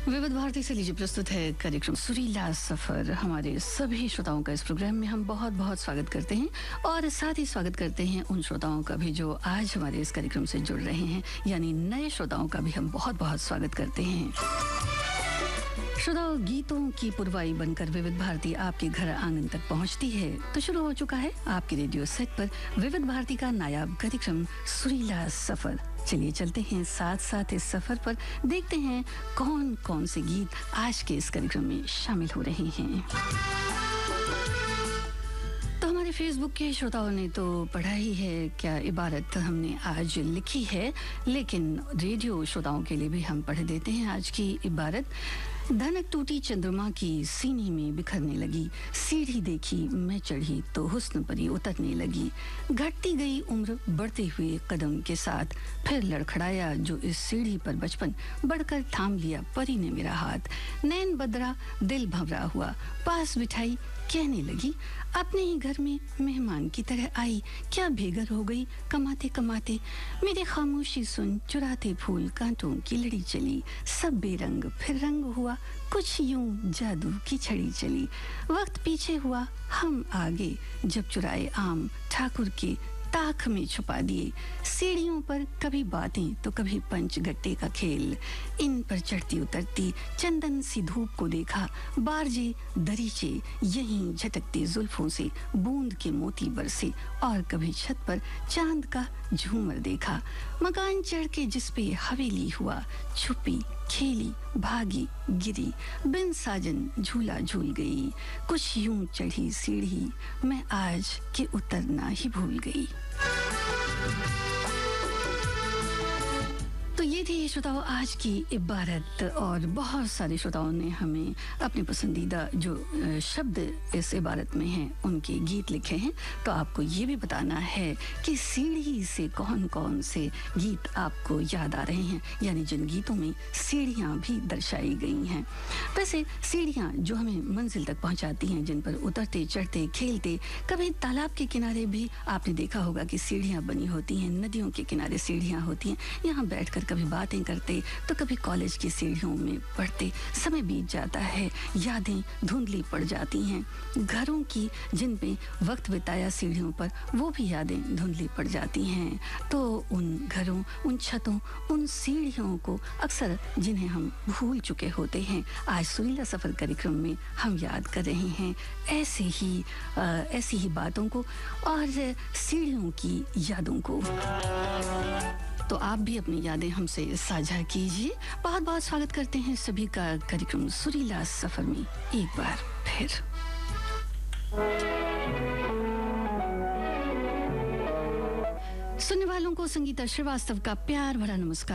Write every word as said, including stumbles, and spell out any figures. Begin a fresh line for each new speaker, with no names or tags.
विविध भारती से लीजिए प्रस्तुत है कार्यक्रम सुरीला सफर। हमारे सभी श्रोताओं का इस प्रोग्राम में हम बहुत बहुत स्वागत करते हैं और साथ ही स्वागत करते हैं उन श्रोताओं का भी जो आज हमारे इस कार्यक्रम से जुड़ रहे हैं, यानी नए श्रोताओं का भी हम बहुत बहुत स्वागत करते हैं। श्रोताओं, गीतों की पुरवाई बनकर विविध भारती आपके घर आंगन तक पहुंचती है। तो शुरू हो चुका है आपके रेडियो सेट पर विविध भारती का नायाब कार्यक्रम सुरीला सफर। चलिए चलते हैं साथ साथ इस सफर पर, देखते हैं कौन कौन से गीत आज के इस कार्यक्रम में शामिल हो रहे हैं। तो हमारे फेसबुक के श्रोताओं ने तो पढ़ा ही है क्या इबारत हमने आज लिखी है, लेकिन रेडियो श्रोताओं के लिए भी हम पढ़ देते हैं आज की इबारत। धनक टूटी चंद्रमा की सीने में बिखरने लगी, सीढ़ी देखी मैं चढ़ी तो हुस्न परी उतरने लगी। घटती गई उम्र बढ़ते हुए कदम के साथ, फिर लड़खड़ाया जो इस सीढ़ी पर बचपन, बढ़कर थाम लिया परी ने मेरा हाथ। नैन बदरा दिल भंवरा हुआ, पास बिठाई कहने लगी, अपने ही घर में मेहमान की तरह आई, क्या बेघर हो गई कमाते कमाते। मेरे खामोशी सुन चुराते फूल कांटों की लड़ी चली, सब बेरंग फिर रंग हुआ, कुछ यूं जादू की छड़ी चली। वक्त पीछे हुआ हम आगे, जब चुराए आम ठाकुर के ताक में छुपा दिए। सीढ़ियों पर कभी बातें तो कभी पंच गट्टे का खेल, इन पर चढ़ती उतरती चंदन सी धूप को देखा, बारजे दरीचे यहीं झटकते जुल्फों से बूंद के मोती बरसे, और कभी छत पर चांद का झूमर देखा। मकान चढ़ के जिस पे हवेली हुआ, छुपी खेली भागी गिरी, बिन साजन झूला झूल गई। कुछ यूं चढ़ी सीढ़ी मैं आज के उतरना ही भूल गई। तो ये थी श्रोताओं आज की इबारत, और बहुत सारे श्रोताओं ने हमें अपने पसंदीदा जो शब्द इस इबारत में हैं उनके गीत लिखे हैं। तो आपको ये भी बताना है कि सीढ़ी से कौन कौन से गीत आपको याद आ रहे हैं, यानी जिन गीतों में सीढ़ियाँ भी दर्शाई गई हैं। वैसे सीढ़ियाँ जो हमें मंजिल तक पहुँचाती हैं, जिन पर उतरते चढ़ते खेलते, कभी तालाब के किनारे भी आपने देखा होगा कि सीढ़ियाँ बनी होती हैं, नदियों के किनारे सीढ़ियाँ होती हैं, यहाँ बैठकर कभी बातें करते तो कभी कॉलेज की सीढ़ियों में पढ़ते। समय बीत जाता है, यादें धुंधली पड़ जाती हैं, घरों की जिन पे वक्त बिताया सीढ़ियों पर वो भी यादें धुंधली पड़ जाती हैं। तो उन घरों, उन छतों, उन सीढ़ियों को अक्सर जिन्हें हम भूल चुके होते हैं, आज सुरीला सफर कार्यक्रम में हम याद कर रहे हैं ऐसे ही आ, ऐसी ही बातों को और सीढ़ियों की यादों को। तो आप भी अपनी यादें हमसे साझा कीजिए। बहुत बहुत स्वागत करते हैं सभी का कार्यक्रम सुरीला सफर में एक बार फिर। सुनने वालों को संगीता श्रीवास्तव का प्यार भरा नमस्कार।